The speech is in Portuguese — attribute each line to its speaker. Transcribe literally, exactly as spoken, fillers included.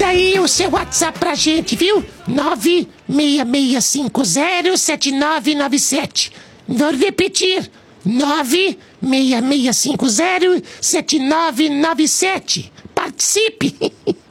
Speaker 1: Manda aí o seu WhatsApp pra gente, viu? nove seis seis cinco zero sete nove nove sete. Vou repetir. nove seis seis cinco zero sete nove nove sete. Participe!